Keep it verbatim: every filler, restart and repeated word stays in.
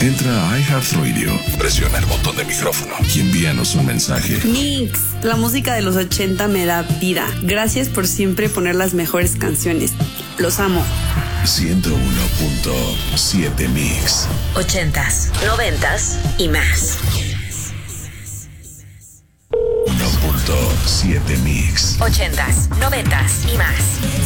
Entra a iHeartRadio, presiona el botón de micrófono y envíanos un mensaje. Mix, la música de los ochenta me da vida. Gracias por siempre poner las mejores canciones. Los amo. ciento uno punto siete Mix. Ochentas, noventas y más. uno punto siete Mix. Ochentas, noventas y más.